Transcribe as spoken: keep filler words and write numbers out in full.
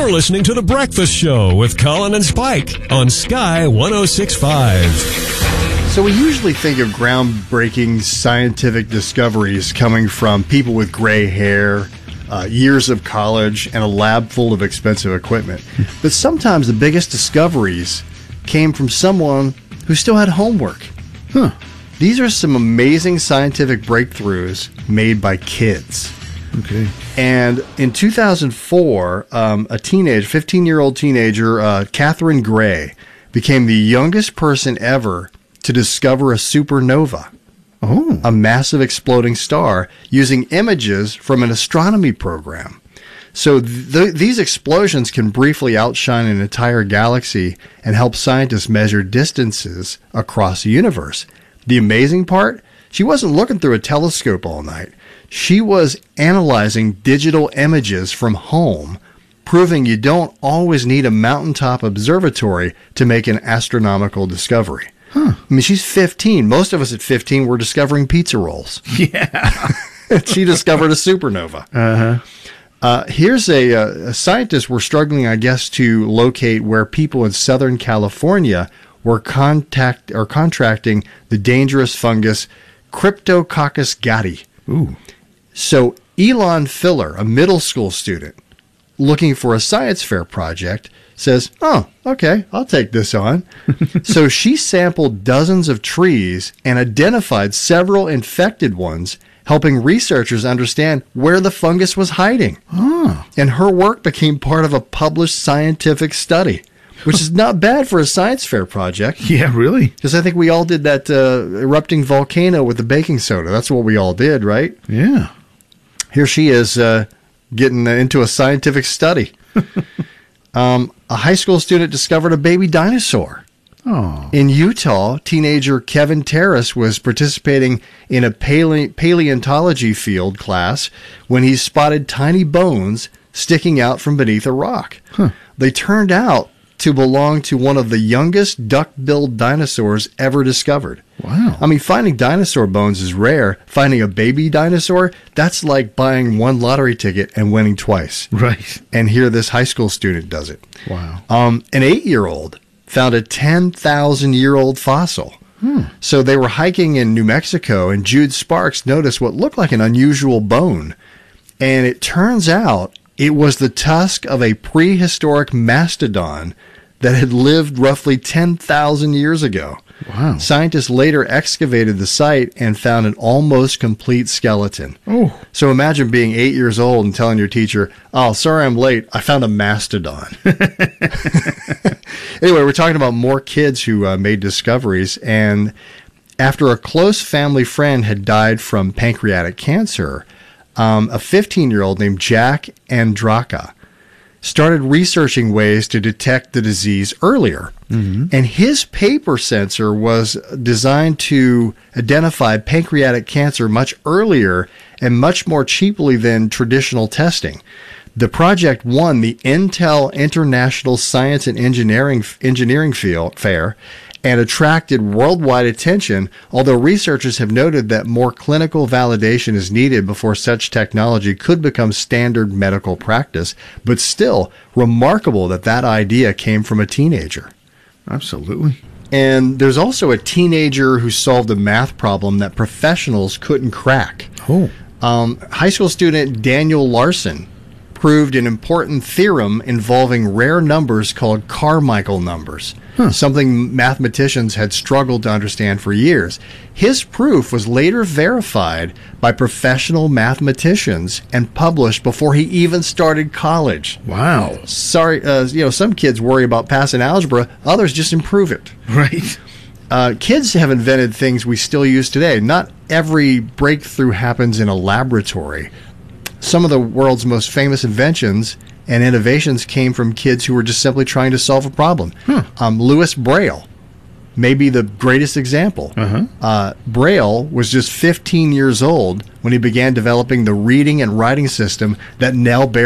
You're listening to The Breakfast Show with Colin and Spike on Sky one oh six point five. So we usually think of groundbreaking scientific discoveries coming from people with gray hair, uh, years of college, and a lab full of expensive equipment. But sometimes the biggest discoveries came from someone who still had homework. Huh. These are some amazing scientific breakthroughs made by kids. Okay. And in two thousand four, um, a teenage, fifteen-year-old teenager, uh, Catherine Gray, became the youngest person ever to discover a supernova, Oh. a massive exploding star, using images from an astronomy program. So th- these explosions can briefly outshine an entire galaxy and help scientists measure distances across the universe. The amazing part? She wasn't looking through a telescope all night. She was analyzing digital images from home, proving you don't always need a mountaintop observatory to make an astronomical discovery. Huh. I mean, she's fifteen. Most of us at fifteen were discovering pizza rolls. Yeah. She discovered a supernova. Uh-huh. Uh, here's a, a scientists were struggling, I guess, to locate where people in Southern California were contact or contracting the dangerous fungus Cryptococcus gattii. Ooh. So Elon Filler, a middle school student looking for a science fair project, says, oh, okay, I'll take this on. So she sampled dozens of trees and identified several infected ones, helping researchers understand where the fungus was hiding. Oh. And her work became part of a published scientific study, which is not bad for a science fair project. Yeah, really? Because I think we all did that uh, erupting volcano with the baking soda. That's what we all did, right? Yeah. Here she is uh, getting into a scientific study. um, a high school student discovered a baby dinosaur. Oh. In Utah, teenager Kevin Terrace was participating in a pale- paleontology field class when he spotted tiny bones sticking out from beneath a rock. Huh. They turned out to belong to one of the youngest duck-billed dinosaurs ever discovered. Wow. I mean, finding dinosaur bones is rare. Finding a baby dinosaur, that's like buying one lottery ticket and winning twice. Right. And here this high school student does it. Wow. Um, an eight-year-old found a ten thousand year old fossil. Hmm. So they were hiking in New Mexico, and Jude Sparks noticed what looked like an unusual bone. And it turns out it was the tusk of a prehistoric mastodon that had lived roughly ten thousand years ago. Wow. Scientists later excavated the site and found an almost complete skeleton. Oh. So imagine being eight years old and telling your teacher, oh, sorry I'm late, I found a mastodon. Anyway, we're talking about more kids who uh, made discoveries, and after a close family friend had died from pancreatic cancer, um, a fifteen-year-old named Jack Andraka started researching ways to detect the disease earlier. Mm-hmm. And his paper sensor was designed to identify pancreatic cancer much earlier and much more cheaply than traditional testing. The project won the Intel International Science and Engineering Engineering Field Fair and attracted worldwide attention, although researchers have noted that more clinical validation is needed before such technology could become standard medical practice. But still, remarkable that that idea came from a teenager. Absolutely. And there's also a teenager who solved a math problem that professionals couldn't crack. Oh. Um, high school student Daniel Larson proved an important theorem involving rare numbers called Carmichael numbers, huh. something mathematicians had struggled to understand for years. His proof was later verified by professional mathematicians and published before he even started college. Wow. Sorry, uh, you know, some kids worry about passing algebra, others just improve it. Right. Uh, kids have invented things we still use today. Not every breakthrough happens in a laboratory. Some of the world's most famous inventions and innovations came from kids who were just simply trying to solve a problem. Hmm. Um, Louis Braille may be the greatest example. Uh-huh. Uh, Braille was just fifteen years old when he began developing the reading and writing system that now bears